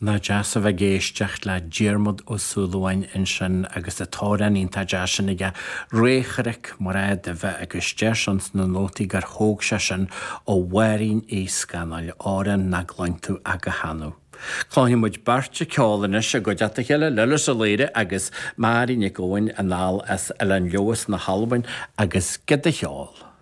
Na deas a bheith géisteach le ddíormod ó súlahain in sin agus atóran ínta deasan ige récharic mar a bheith agus deasans na nótaí gur thóg se sin ó bhairín éascannail áran na glaintú aga hanú. Chláim muid barte ceálanna se go deata chéile lelas a léire agus marí nicóin a nál as eile leoas na halbain agus gada cheáil.